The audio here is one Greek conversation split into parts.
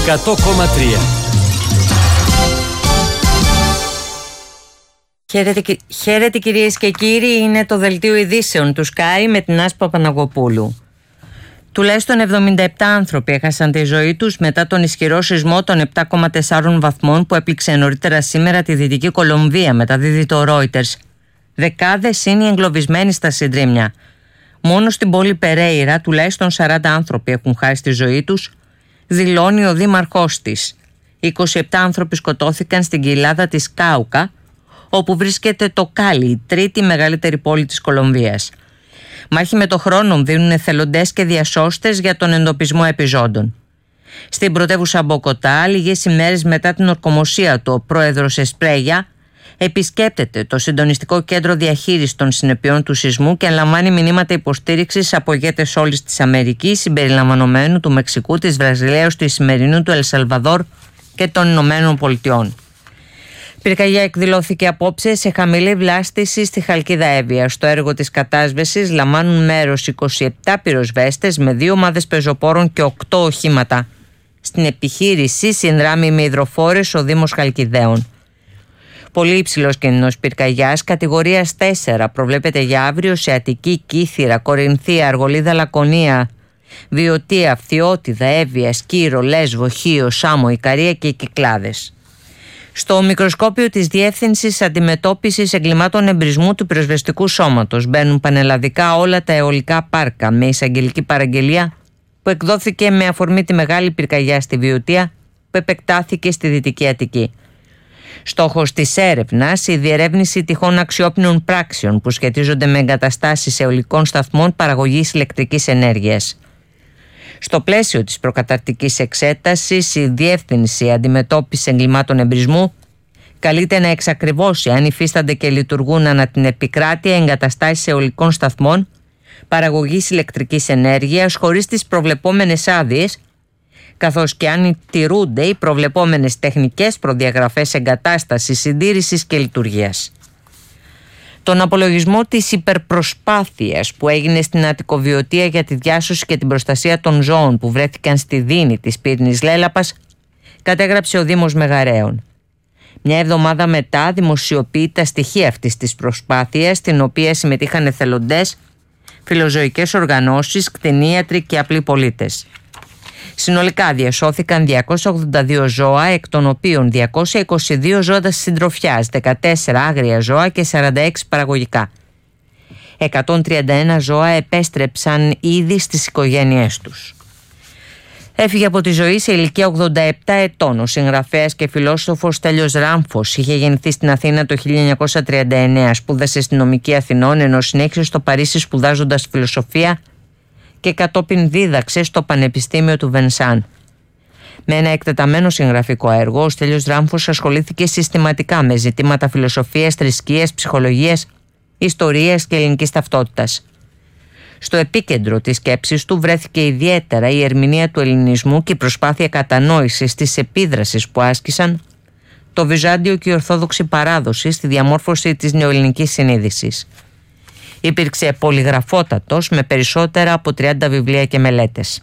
100,3. Χαίρετε κυρίες και κύριοι, είναι το δελτίο ειδήσεων του Sky με την Άσπα Παναγοπούλου. Τουλάχιστον 77 άνθρωποι έχασαν τη ζωή τους μετά τον ισχυρό σεισμό των 7,4 βαθμών που έπληξε νωρίτερα σήμερα τη Δυτική Κολομβία, μεταδίδει το Reuters. Δεκάδες είναι οι εγκλωβισμένοι στα συντρίμμια. Μόνο στην πόλη Περέιρα τουλάχιστον 40 άνθρωποι έχουν χάσει τη ζωή τους, δηλώνει ο δήμαρχός της. 27 άνθρωποι σκοτώθηκαν στην κοιλάδα της Κάουκα, όπου βρίσκεται το Κάλι, η τρίτη μεγαλύτερη πόλη της Κολομβίας. Μάχη με το χρόνο δίνουν εθελοντές και διασώστες για τον εντοπισμό επιζώντων. Στην πρωτεύουσα Μποκοτά, λίγες ημέρες μετά την ορκομοσία του, ο πρόεδρος Εσπρέγια επισκέπτεται το συντονιστικό κέντρο διαχείρισης των συνεπειών του σεισμού και λαμβάνει μηνύματα υποστήριξης από ηγέτες όλης της Αμερικής, συμπεριλαμβανομένου του Μεξικού, της Βραζιλίας, του Ισημερινού, του Ελσαλβαδόρ και των Ηνωμένων Πολιτειών. Πυρκαγιά εκδηλώθηκε απόψε σε χαμηλή βλάστηση στη Χαλκίδα Εύβοια. Στο έργο της κατάσβεσης λαμβάνουν μέρος 27 πυροσβέστες με 2 ομάδες πεζοπόρων και 8 οχήματα. Στην επιχείρηση συνδράμει με υδροφόρες ο Δήμος Χαλκιδαίων. Πολύ υψηλός κίνδυνος πυρκαγιάς κατηγορίας 4 προβλέπεται για αύριο σε Αττική, Κύθυρα, Κορινθία, Αργολίδα, Λακωνία, Βιωτία, Φθιώτιδα, Εύβοια, Σκύρο, Λέσβο, Χίο, Σάμο, Ικαρία και Κυκλάδες. Στο μικροσκόπιο της Διεύθυνσης Αντιμετώπισης Εγκλημάτων Εμπρισμού του Πυροσβεστικού Σώματος μπαίνουν πανελλαδικά όλα τα αιωλικά πάρκα, με εισαγγελική παραγγελία που εκδόθηκε με αφορμή τη μεγάλη πυρκαγιά στη Βιωτία που επεκτάθηκε στη Δυτική Αττική. Στόχος της έρευνας η διερεύνηση τυχόν αξιόπινων πράξεων που σχετίζονται με εγκαταστάσεις αιωλικών σταθμών παραγωγής ηλεκτρικής ενέργειας. Στο πλαίσιο της προκαταρκτικής εξέτασης, η Διεύθυνση Αντιμετώπισης Εγκλημάτων Εμπρισμού καλείται να εξακριβώσει αν υφίστανται και λειτουργούν ανά την επικράτεια εγκαταστάσεις αιωλικών σταθμών παραγωγής ηλεκτρικής ενέργειας χωρίς τις προβλεπόμενες άδειες, καθώς και αν τηρούνται οι προβλεπόμενες τεχνικές προδιαγραφές εγκατάστασης, συντήρησης και λειτουργίας. Τον απολογισμό της υπερπροσπάθειας που έγινε στην Αττικοβιωτία για τη διάσωση και την προστασία των ζώων που βρέθηκαν στη δίνη της πύρνης Λέλαπας κατέγραψε ο Δήμος Μεγαρέων. Μια εβδομάδα μετά δημοσιοποιεί τα στοιχεία αυτής της προσπάθειας, στην οποία συμμετείχαν εθελοντές, φιλοζωικές οργανώσεις, κτηνίατροι και απλοί πολίτες. Συνολικά διασώθηκαν 282 ζώα, εκ των οποίων 222 ζώα συντροφιάς, 14 άγρια ζώα και 46 παραγωγικά. 131 ζώα επέστρεψαν ήδη στις οικογένειές τους. Έφυγε από τη ζωή σε ηλικία 87 ετών ο συγγραφέας και φιλόσοφος Στέλιος Ράμφος. Είχε γεννηθεί στην Αθήνα το 1939, σπούδασε στη Νομική Αθηνών, ενώ συνέχισε στο Παρίσι σπουδάζοντας φιλοσοφία και κατόπιν δίδαξε στο Πανεπιστήμιο του Βενσάν. Με ένα εκτεταμένο συγγραφικό έργο, ο Στέλιος Ράμφος ασχολήθηκε συστηματικά με ζητήματα φιλοσοφίας, θρησκείας, ψυχολογίας, ιστορίας και ελληνικής ταυτότητας. Στο επίκεντρο της σκέψης του βρέθηκε ιδιαίτερα η ερμηνεία του ελληνισμού και η προσπάθεια κατανόησης της επίδρασης που άσκησαν το Βυζάντιο και η Ορθόδοξη παράδοση στη διαμόρφωση της νεοελληνικής συνείδησης. Υπήρξε πολυγραφότατος με περισσότερα από 30 βιβλία και μελέτες.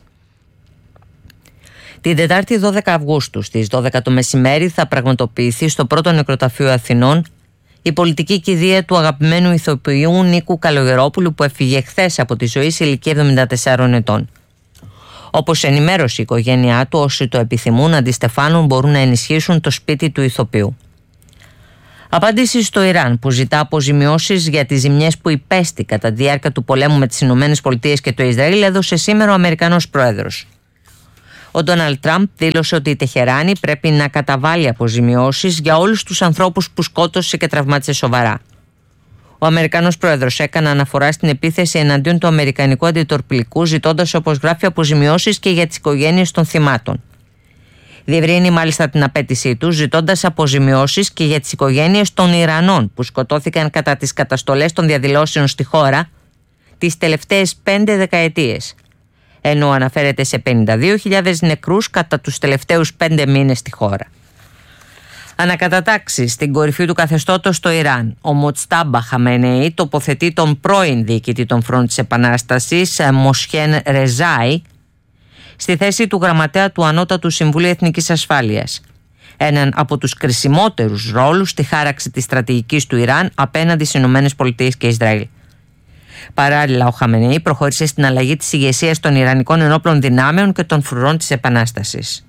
Την Τετάρτη 12 Αυγούστου στις 12 το μεσημέρι θα πραγματοποιηθεί στο πρώτο νεκροταφείο Αθηνών η πολιτική κηδεία του αγαπημένου ηθοποιού Νίκου Καλογερόπουλου που έφυγε χθες από τη ζωή σε ηλικία 74 ετών. Όπως ενημέρωσε η οικογένειά του, όσοι το επιθυμούν αντιστεφάνουν μπορούν να ενισχύσουν το σπίτι του ηθοποιού. Απάντηση στο Ιράν που ζητά αποζημιώσεις για τις ζημιές που υπέστη κατά τη διάρκεια του πολέμου με τις ΗΠΑ και το Ισραήλ έδωσε σήμερα ο Αμερικανός πρόεδρος. Ο Ντόναλντ Τραμπ δήλωσε ότι η Τεχεράνη πρέπει να καταβάλει αποζημιώσεις για όλους τους ανθρώπους που σκότωσε και τραυμάτισε σοβαρά. Ο Αμερικανός πρόεδρος έκανε αναφορά στην επίθεση εναντίον του Αμερικανικού αντιτορπιλικού, ζητώντας, όπως γράφει, αποζημιώσεις και για τις οικογένειες των θυμάτων. Διευρύνει μάλιστα την απέτησή του, ζητώντας αποζημιώσεις και για τις οικογένειες των Ιρανών που σκοτώθηκαν κατά τις καταστολές των διαδηλώσεων στη χώρα τις τελευταίες 5 δεκαετίες, ενώ αναφέρεται σε 52.000 νεκρούς κατά τους τελευταίους 5 μήνες στη χώρα. Ανακατατάξει στην κορυφή του καθεστώτος στο Ιράν. Ο Μοτστάμπα Χαμενεή τοποθετεί τον πρώην διοικητή των Φρόντ της Επανάστασης, Μοσχέν Ρεζάη, στη θέση του γραμματέα του Ανώτατου Συμβουλίου Εθνικής Ασφάλειας. Έναν από τους κρισιμότερους ρόλους στη χάραξη της στρατηγικής του Ιράν απέναντι στις ΗΠΑ και Ισραήλ. Παράλληλα, ο Χαμενεή προχώρησε στην αλλαγή της ηγεσίας των Ιρανικών ενόπλων δυνάμεων και των φρουρών της Επανάστασης.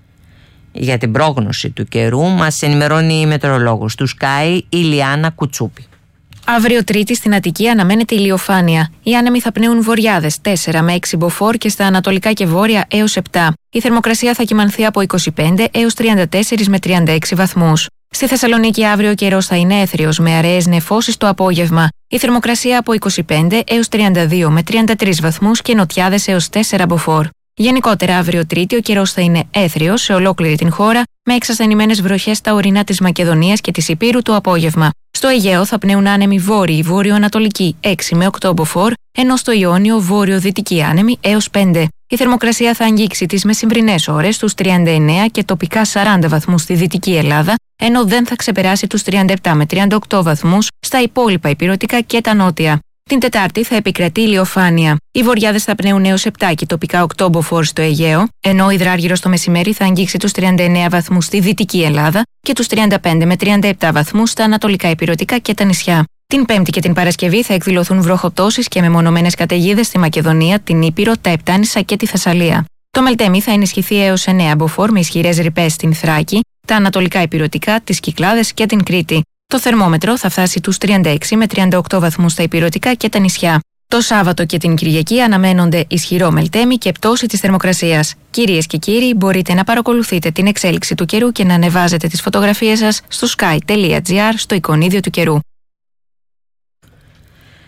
Για την πρόγνωση του καιρού μας ενημερώνει η μετεωρολόγος του Sky, η Λιάννα Κουτσούπη. Αύριο Τρίτη στην Αττική αναμένεται ηλιοφάνεια. Οι άνεμοι θα πνέουν βορειάδες 4 με 6 μποφόρ και στα ανατολικά και βόρεια έως 7. Η θερμοκρασία θα κυμανθεί από 25 έως 34 με 36 βαθμούς. Στη Θεσσαλονίκη αύριο ο καιρός θα είναι έθριος με αραιές νεφώσεις το απόγευμα. Η θερμοκρασία από 25 έως 32 με 33 βαθμούς και νοτιάδες έως 4 μποφόρ. Γενικότερα, αύριο Τρίτη ο καιρός θα είναι έθριος σε ολόκληρη την χώρα, με εξασθενημένες βροχές στα ορεινά της Μακεδονίας και της Ηπείρου το απόγευμα. Στο Αιγαίο θα πνέουν άνεμοι βόρειοι βόρειο-ανατολικοί 6 με 8 μποφόρ, ενώ στο Ιόνιο βόρειο-δυτικοί άνεμοι έως 5. Η θερμοκρασία θα αγγίξει τις μεσημβρινές ώρες στους 39 και τοπικά 40 βαθμούς στη Δυτική Ελλάδα, ενώ δεν θα ξεπεράσει τους 37 με 38 βαθμούς στα υπόλοιπα ηπειρωτικά και τα νότια. Την Τετάρτη θα επικρατεί ηλιοφάνεια. Οι βορειάδες θα πνέουν έως 7 και τοπικά 8 μποφόρ στο Αιγαίο, ενώ ο υδράργυρος το μεσημέρι θα αγγίξει τους 39 βαθμούς στη Δυτική Ελλάδα και τους 35 με 37 βαθμούς στα ανατολικά ηπειρωτικά και τα νησιά. Την Πέμπτη και την Παρασκευή θα εκδηλωθούν βροχοπτώσεις και μεμονωμένες καταιγίδες στη Μακεδονία, την Ήπειρο, τα Επτάνησα και τη Θεσσαλία. Το Μελτέμι θα ενισχυθεί έως 9 μποφόρ με ισχυρές ρηπές στην Θράκη, τα ανατολικά ηπειρωτικά, τις Κυκλάδες και την Κρήτη. Το θερμόμετρο θα φτάσει τους 36 με 38 βαθμούς στα ηπειρωτικά και τα νησιά. Το Σάββατο και την Κυριακή αναμένονται ισχυρό Μελτέμι και πτώση της θερμοκρασίας. Κυρίες και κύριοι, μπορείτε να παρακολουθείτε την εξέλιξη του καιρού και να ανεβάζετε τις φωτογραφίες σας στο sky.gr στο εικονίδιο του καιρού.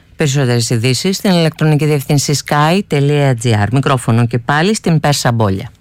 Περισσότερες ειδήσεις στην ηλεκτρονική διευθύνση sky.gr. Μικρόφωνο και πάλι στην Πέρσα Μπόλια.